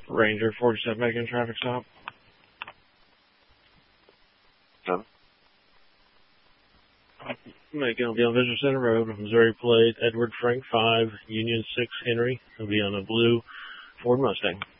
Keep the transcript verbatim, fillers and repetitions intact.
Ranger forty-seven making traffic stop. Seven. Making will be on Visitor Center Road, Missouri plate, Edward Frank five, Union six Henry. He'll be on a blue Ford Mustang.